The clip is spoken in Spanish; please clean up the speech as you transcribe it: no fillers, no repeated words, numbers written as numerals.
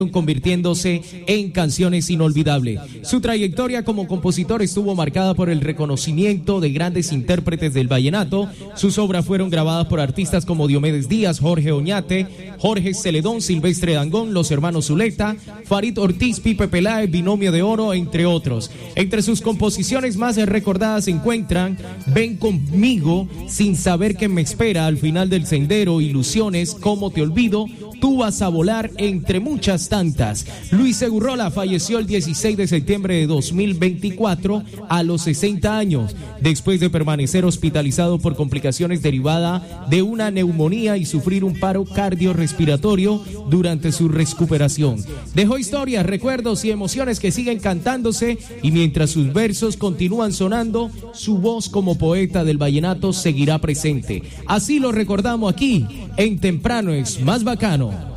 convirtiéndose en canciones inolvidables. Su trayectoria como compositor estuvo marcada por el reconocimiento de grandes intérpretes del vallenato. Sus obras fueron grabadas por artistas como Diomedes Díaz, Jorge Oñate, Jorge Celedón, Silvestre Dangond, los hermanos Zuleta, Farid Ortiz, Pipe Peláez, Binomio de Oro, entre otros. Entre sus composiciones más recordadas se encuentran Ven conmigo, Sin saber qué me espera, Al final del sendero, Ilusiones, Cómo te olvido, Tú vas a volar, entre muchas tantas. Luis Segurrola falleció el 16 de septiembre de 2024 a los 60 años, después de permanecer hospitalizado por complicaciones derivadas de una neumonía y sufrir un paro cardiorrespiratorio durante su recuperación. Dejó historias, recuerdos y emociones que siguen cantándose, y mientras sus versos continúan sonando, su voz como poeta del vallenato seguirá presente. Así lo recordamos aquí, en Temprano es Más Bacano.